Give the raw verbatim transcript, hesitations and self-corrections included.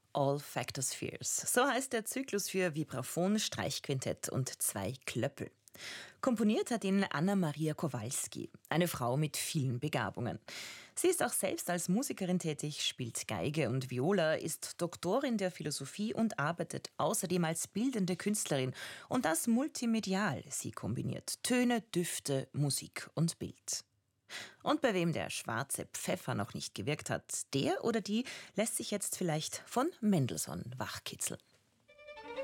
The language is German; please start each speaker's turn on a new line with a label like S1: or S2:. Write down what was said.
S1: All Factor Spheres. So heißt der Zyklus für Vibraphon, Streichquintett und zwei Klöppel. Komponiert hat ihn Anna-Maria Kowalski, eine Frau mit vielen Begabungen. Sie ist auch selbst als Musikerin tätig, spielt Geige und Viola, ist Doktorin der Philosophie und arbeitet außerdem als bildende Künstlerin. Und das multimedial. Sie kombiniert Töne, Düfte, Musik und Bild. Und bei wem der schwarze Pfeffer noch nicht gewirkt hat, der oder die lässt sich jetzt vielleicht von Mendelssohn wachkitzeln.